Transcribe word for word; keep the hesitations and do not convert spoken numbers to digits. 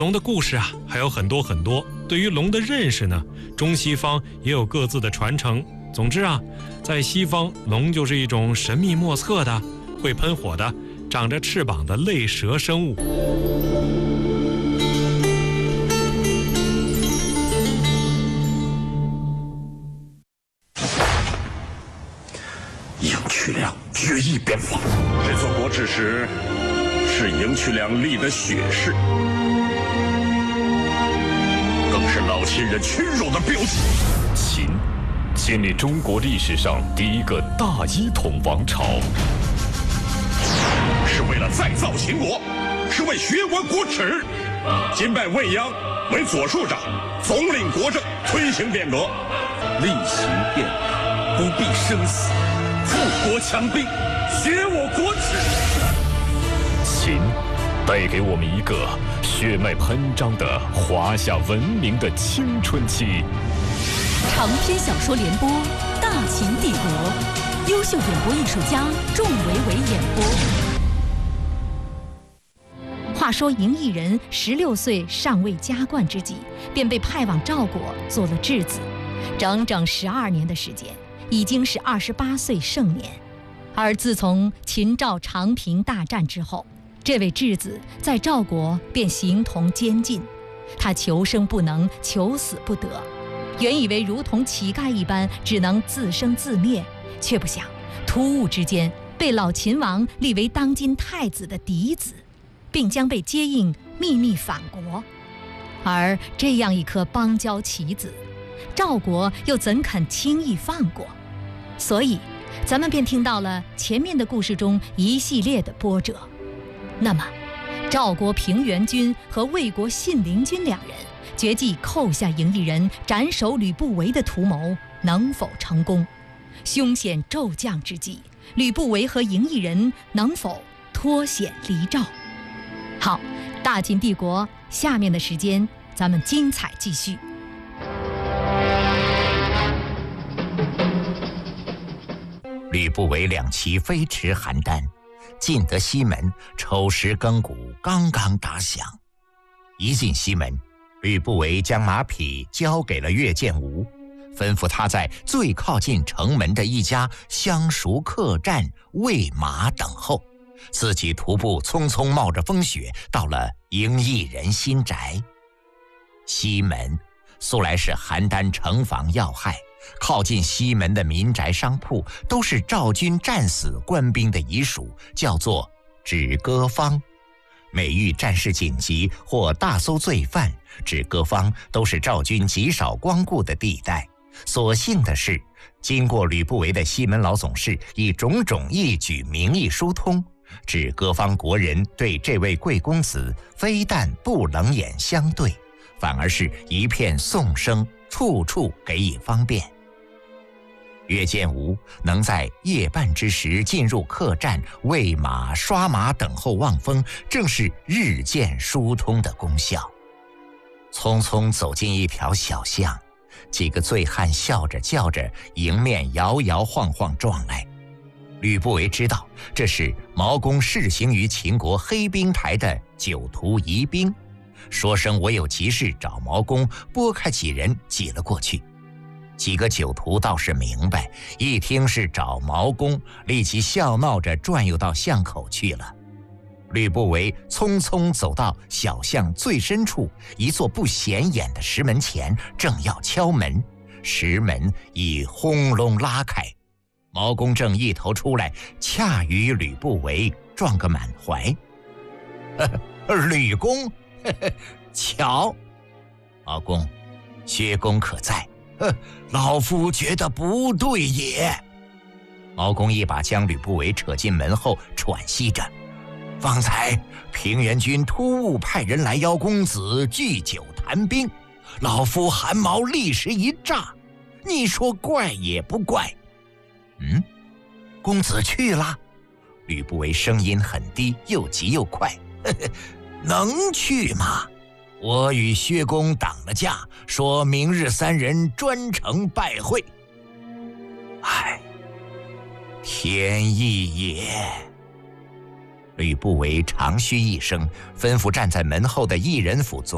龙的故事啊还有很多很多，对于龙的认识呢，中西方也有各自的传承。总之啊，在西方，龙就是一种神秘莫测的、会喷火的、长着翅膀的类蛇生物。 赢渠梁决一边防， 这座国耻石是赢渠梁立的血誓，更是老秦人屈辱的标记。 秦建立中国历史上第一个大一统王朝， 是为了再造秦国，是为学完国耻。今拜未央为左庶长，总领国政，推行变革。 厉行变革，不必生死，富国强兵，学我国耻。 秦带给我们一个血脉喷张的华夏文明的青春期。 长篇小说联播《大秦帝国》，优秀演播艺术家仲维维演播。话说嬴异人十六岁尚未加冠之际，便被派往赵国做了质子，整整十二年的时间，已经是二十八岁盛年。而自从秦赵长平大战之后，这位质子在赵国便形同监禁，他求生不能，求死不得。原以为如同乞丐一般只能自生自灭，却不想突兀之间被老秦王立为当今太子的嫡子，并将被接应秘密返国。而这样一颗邦交棋子，赵国又怎肯轻易放过？所以咱们便听到了前面的故事中一系列的波折。那么赵国平原君和魏国信陵君两人决计扣下嬴异人，斩首吕不韦的图谋能否成功？凶险骤降之际，吕不韦和嬴异人能否脱险离赵？好，大秦帝国下面的时间咱们精彩继续。 吕不韦两骑飞驰邯郸，进得西门，丑时更鼓刚刚打响。一进西门，吕不韦将马匹交给了乐建吴，吩咐他在最靠近城门的一家相熟客栈喂马等候，自己徒步匆匆冒着风雪到了嬴异人新宅。西门素来是邯郸城防要害，靠近西门的民宅商铺都是赵军战死官兵的遗属，叫做止戈坊。每遇战事紧急或大搜罪犯，止戈坊都是赵军极少光顾的地带。所幸的是，经过吕不韦的西门老总事以种种义举名义疏通，止戈坊国人对这位贵公子非但不冷眼相对，反而是一片颂声，处处给予方便。乐建吴能在夜半之时进入客栈喂马刷马等候望风，正是日渐疏通的功效。匆匆走进一条小巷，几个醉汉笑着叫着迎面摇摇晃晃撞来。吕不韦知道这是毛公侍行于秦国黑冰台的酒徒疑兵，说声我有急事找毛公，拨开几人挤了过去。几个酒徒倒是明白，一听是找毛公，立即笑闹着转悠到巷口去了。吕不韦匆匆走到小巷最深处一座不显眼的石门前，正要敲门，石门已轰隆拉开，毛公正一头出来，恰与吕不韦撞个满怀。吕公，呵呵，巧。毛公，薛公可在？呵，老夫觉得不对也。毛公一把将吕不韦扯进门后，喘息着。方才平原君突兀派人来邀公子聚酒谈兵，老夫汗毛立时一炸，你说怪也不怪？嗯，公子去了？吕不韦声音很低，又急又快。呵呵，能去吗？我与薛公挡了架，说明日三人专程拜会。唉，天意也。吕不韦长吁一声，吩咐站在门后的一人府总